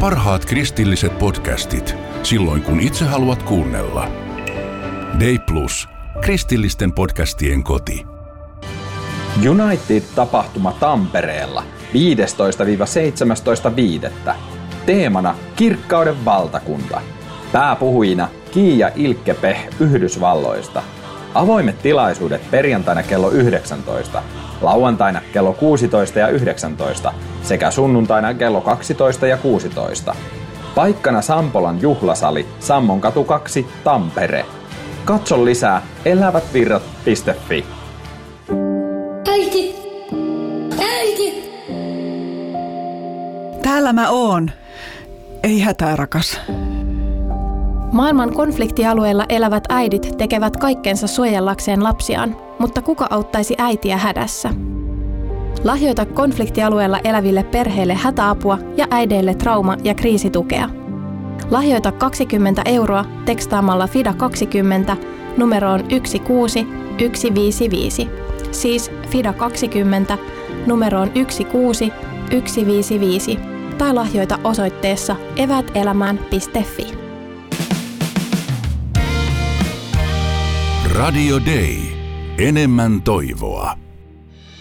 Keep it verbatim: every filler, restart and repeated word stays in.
parhaat kristilliset podcastit, silloin kun itse haluat kuunnella. Day Plus, kristillisten podcastien koti. United-tapahtuma Tampereella viidestoista seitsemästoista viidettä Teemana Kirkkauden valtakunta. Pääpuhujina Kiia Ilkkepeh Yhdysvalloista. Avoimet tilaisuudet perjantaina kello yhdeksäntoista, lauantaina kello kuusitoista ja yhdeksäntoista sekä sunnuntaina kello kaksitoista ja kuusitoista. Paikkana Sampolan juhlasali, Sammonkatu kaksi, Tampere. Katso lisää elävätvirrat piste fi. Äiti! Äiti! Täällä mä oon. Ei hätää, rakas. Maailman konfliktialueilla elävät äidit tekevät kaikkensa suojellakseen lapsiaan, mutta kuka auttaisi äitiä hädässä? Lahjoita konfliktialueella eläville perheille hätäapua ja äideille trauma- ja kriisitukea. Lahjoita kaksikymmentä euroa tekstaamalla FIDA kaksikymmentä numeroon yksi kuusi yksi viisi viisi. Siis FIDA kaksikymmentä numeroon yksi kuusi yksi viisi viisi. Tai lahjoita osoitteessa evätelämään piste fi. Radio Day. Enemmän toivoa.